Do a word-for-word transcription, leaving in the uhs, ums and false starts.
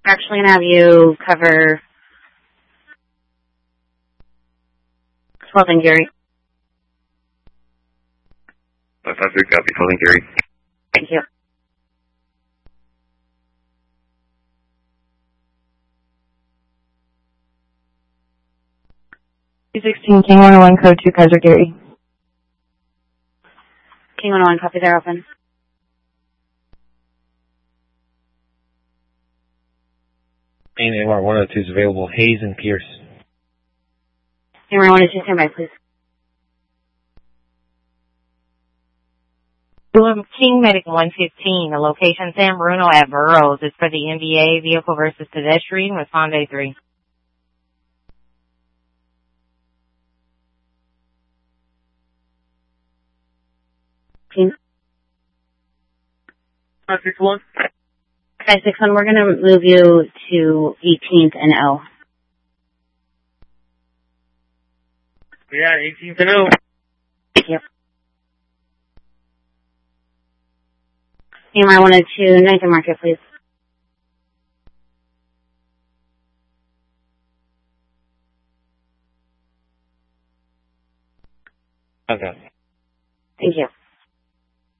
We're actually going to have you cover twelve and Gary. five five three, copy, twelve and Gary. Thank you. two sixteen, King one oh one, code two, Kaiser Gary. King one oh one, copy, they're open. Main A R one oh two is available. Hayes and Pierce. King one oh one, is just stand by, please. King Medic one fifteen, the location San Bruno at Burroughs is for the N V A vehicle versus pedestrian with Hyundai three. King. five six one. five six one, we're going to move you to eighteenth and L. Yeah, eighteenth and L. Thank you. King one oh one, to ninth and Market, please. Okay. Thank you.